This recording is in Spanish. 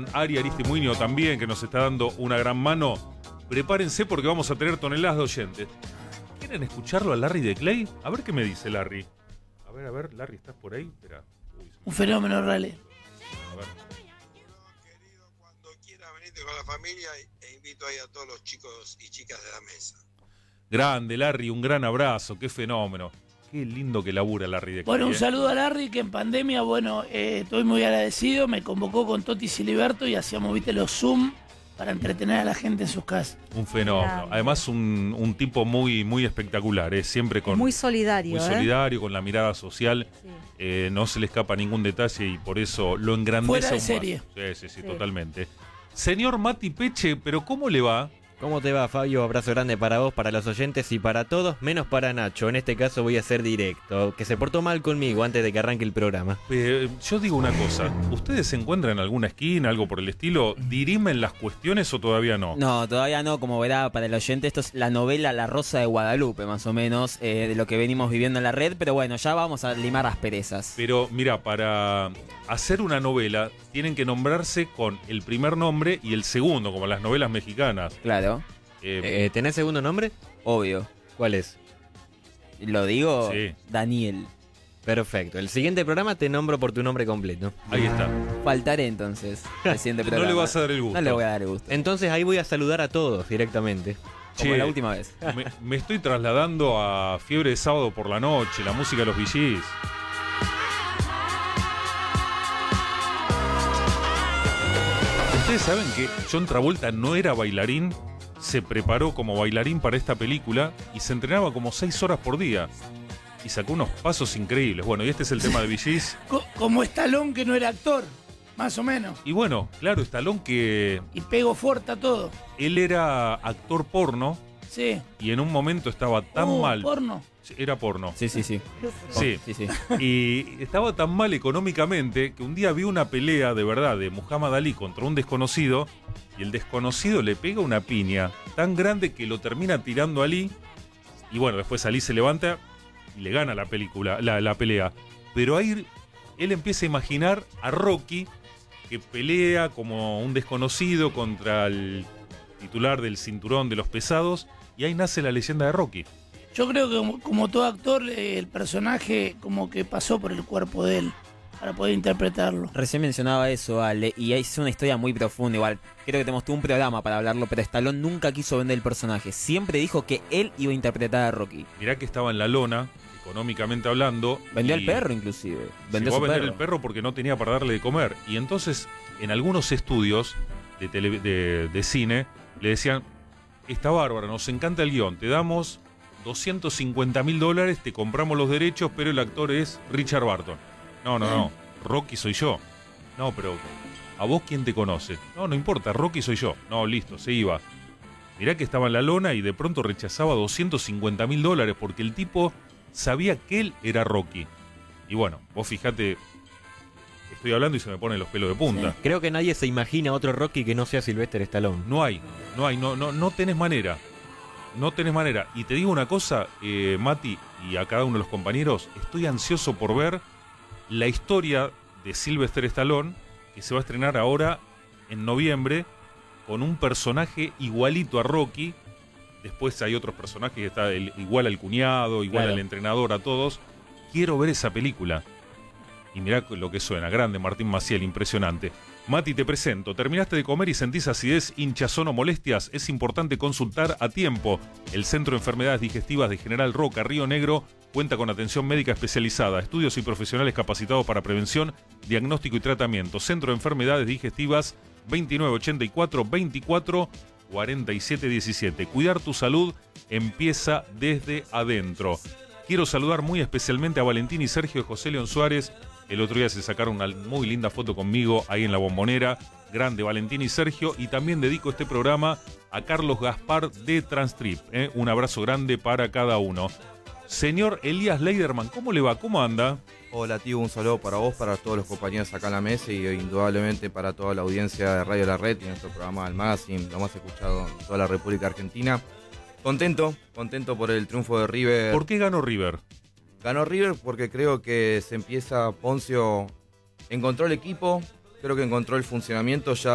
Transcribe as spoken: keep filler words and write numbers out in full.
Ari Aristimuño también, que nos está dando una gran mano. Prepárense porque vamos a tener toneladas de oyentes. ¿Quieren escucharlo a Larry de Clay? A ver qué me dice Larry. A ver, a ver, Larry, ¿estás por ahí? Espera. Uy, Un fenómeno, Rale. a ver. Querido, cuando quiera venirte con la familia e invito ahí a todos los chicos y chicas de la mesa. Grande, Larry, un gran abrazo, qué fenómeno. Qué lindo que labura Larry de Clay. Bueno, un eh. saludo a Larry, que en pandemia, bueno, eh, estoy muy agradecido. Me convocó con Toti Siliberto y hacíamos, viste, los Zoom para entretener a la gente en sus casas. Un fenómeno. Grande. Además, un, un tipo muy, muy espectacular, ¿eh? Siempre con. Muy solidario, Muy ¿eh? solidario, con la mirada social. Sí. Eh, no se le escapa ningún detalle y por eso lo engrandece Fuera de aún más. serie. Sí, sí, sí, Sí. totalmente. Señor Mati Peche, ¿pero cómo le va? ¿Cómo te va, Fabio? Abrazo grande para vos, para los oyentes y para todos, menos para Nacho. En este caso voy a ser directo, que se portó mal conmigo antes de que arranque el programa. Eh, yo digo una cosa, ¿ustedes se encuentran en alguna esquina, algo por el estilo? ¿Dirimen las cuestiones o todavía no? No, todavía no, como verá para el oyente, esto es la novela La Rosa de Guadalupe, más o menos, eh, de lo que venimos viviendo en la red, pero bueno, ya vamos a limar asperezas. Pero mira, para hacer una novela tienen que nombrarse con el primer nombre y el segundo, como las novelas mexicanas. Claro, Eh, Eh, ¿Tenés segundo nombre? obvio. ¿Cuál es? Lo digo, Sí. Daniel. Perfecto. El siguiente programa te nombro por tu nombre completo. ahí está. Faltaré entonces, al siguiente No programa. le vas a dar el gusto. No le voy a dar el gusto, Entonces ahí voy a saludar a todos directamente. como Che, la última vez. Me, me estoy trasladando a Fiebre de Sábado por la Noche, la música de los V Gs. Ustedes saben que John Travolta no era bailarín, se preparó como bailarín para esta película y se entrenaba como seis horas por día. Y sacó unos pasos increíbles. Bueno, y este es el tema de V Gs. Co- como Stallone, que no era actor, más o menos. Y bueno, claro, Stallone que Y pegó fuerte a todo. él era actor porno Sí. y en un momento estaba tan Uh, mal. porno. Era porno. Sí, sí, sí. Sí. Sí, sí. Y estaba tan mal económicamente que un día vi una pelea de verdad de Muhammad Ali contra un desconocido y el desconocido le pega una piña tan grande que lo termina tirando a Ali y bueno, después Ali se levanta y le gana la película, la, la pelea. Pero ahí él empieza a imaginar a Rocky que pelea como un desconocido contra el titular del cinturón de los pesados y ahí nace la leyenda de Rocky. Yo creo que como, como todo actor, eh, el personaje como que pasó por el cuerpo de él para poder interpretarlo. Recién mencionaba eso, Ale, y es una historia muy profunda igual. Creo que tenemos todo un programa para hablarlo, pero Stallone nunca quiso vender el personaje. Siempre dijo que él iba a interpretar a Rocky. Mirá que estaba en la lona, económicamente hablando. Vendió y al perro inclusive. Vendió llegó a su vender perro. el perro porque no tenía para darle de comer. Y entonces, en algunos estudios de, tele- de, de cine, le decían, está bárbaro, nos encanta el guión, te damos doscientos cincuenta mil dólares, te compramos los derechos, pero el actor es Richard Barton. No, no, no, Rocky soy yo. No, pero ¿a vos quién te conoce? No, no importa, Rocky soy yo. No, listo, se iba. Mirá que estaba en la lona y de pronto rechazaba doscientos cincuenta mil dólares porque el tipo sabía que él era Rocky. Y bueno, vos fijate, estoy hablando y se me ponen los pelos de punta. Creo que nadie se imagina otro Rocky que no sea Sylvester Stallone. No hay, no hay, no, no, no tenés manera. No tenés manera. Y te digo una cosa, eh, Mati, y a cada uno de los compañeros, estoy ansioso por ver la historia de Sylvester Stallone, que se va a estrenar ahora en noviembre, con un personaje igualito a Rocky. Después hay otros personajes que está el- igual al cuñado, igual Claro. al entrenador, a todos. Quiero ver esa película. Y mirá lo que suena, grande Martín Maciel, impresionante. Mati, te presento. ¿Terminaste de comer y sentís acidez, hinchazón o molestias? Es importante consultar a tiempo. El Centro de Enfermedades Digestivas de General Roca, Río Negro, cuenta con atención médica especializada, estudios y profesionales capacitados para prevención, diagnóstico y tratamiento. Centro de Enfermedades Digestivas, veintinueve ochenta y cuatro, veinticuatro cuarenta y siete diecisiete. Cuidar tu salud empieza desde adentro. Quiero saludar muy especialmente a Valentín y Sergio de José León Suárez. El otro día se sacaron una muy linda foto conmigo ahí en la Bombonera. Grande Valentín y Sergio. Y también dedico este programa a Carlos Gaspar de Transtrip. ¿eh? Un abrazo grande para cada uno. Señor Elías Leiderman, ¿cómo le va? ¿Cómo anda? Hola tío, un saludo para vos, para todos los compañeros acá en la mesa y indudablemente para toda la audiencia de Radio La Red y nuestro programa del Magazine, lo más escuchado en toda la República Argentina. Contento, contento por el triunfo de River. ¿Por qué ganó River? Ganó River porque creo que se empieza, Poncio encontró el equipo, creo que encontró el funcionamiento, ya